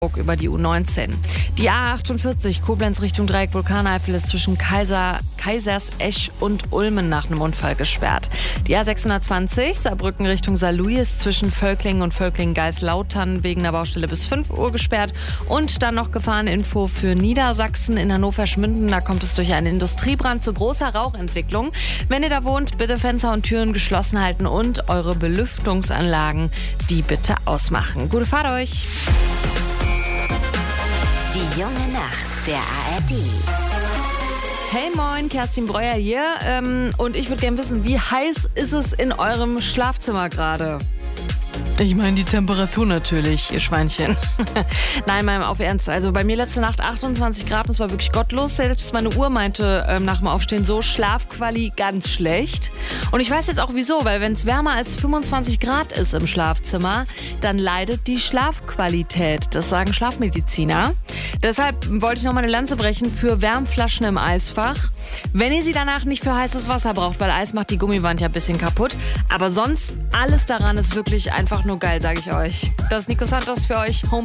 über die U19. Die A48 Koblenz Richtung Dreieck Vulkaneifel ist zwischen Kaisersesch und Ulmen nach einem Unfall gesperrt. Die A620 Saarbrücken Richtung Saarlouis ist zwischen Völklingen und Völklingen-Geislautern wegen der Baustelle bis 5 Uhr gesperrt. Und dann noch Gefahreninfo für Niedersachsen in Hannover-Schmünden. Da kommt es durch einen Industriebrand zu großer Rauchentwicklung. Wenn ihr da wohnt, bitte Fenster und Türen geschlossen halten und eure Belüftungsanlagen, die bitte ausmachen. Gute Fahrt euch! Die junge Nacht der ARD. Hey moin, Kerstin Breuer hier. Und ich würde gerne wissen, wie heiß ist es in eurem Schlafzimmer gerade? Ich meine die Temperatur natürlich, ihr Schweinchen. Nein, mal auf Ernst. Also bei mir letzte Nacht 28 Grad, das war wirklich gottlos. Selbst meine Uhr meinte nach dem Aufstehen so, Schlafquali ganz schlecht. Und ich weiß jetzt auch wieso, weil wenn es wärmer als 25 Grad ist im Schlafzimmer, dann leidet die Schlafqualität. Das sagen Schlafmediziner. Deshalb wollte ich noch mal eine Lanze brechen für Wärmflaschen im Eisfach. Wenn ihr sie danach nicht für heißes Wasser braucht, weil Eis macht die Gummiwand ja ein bisschen kaputt. Aber sonst, alles daran ist wirklich einfach nur geil, sage ich euch. Das ist Nico Santos für euch.